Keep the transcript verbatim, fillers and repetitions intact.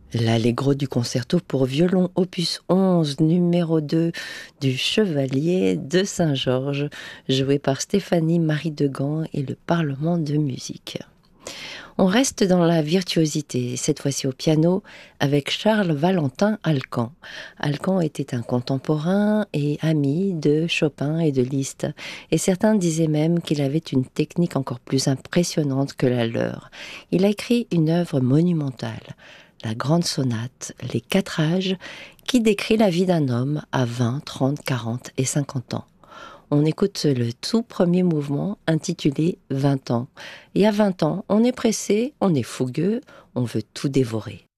L'Allegro du concerto pour violon opus onze, numéro deux du Chevalier de Saint-Georges, joué par Stéphanie Marie Degan et le Parlement de musique. On reste dans la virtuosité, cette fois-ci au piano, avec Charles Valentin Alcan. Alcan était un contemporain et ami de Chopin et de Liszt, et certains disaient même qu'il avait une technique encore plus impressionnante que la leur. Il a écrit une œuvre monumentale, la Grande Sonate, les quatre âges, qui décrit la vie d'un homme à vingt, trente, quarante et cinquante ans. On écoute le tout premier mouvement intitulé vingt ans. Et à vingt ans, on est pressé, on est fougueux, on veut tout dévorer.